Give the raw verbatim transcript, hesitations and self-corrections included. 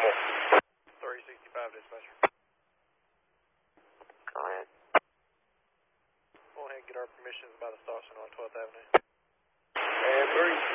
normal. three sixty-five, dispatcher. Go ahead. Go ahead and get our permissions by the stop sign on twelfth Avenue. And three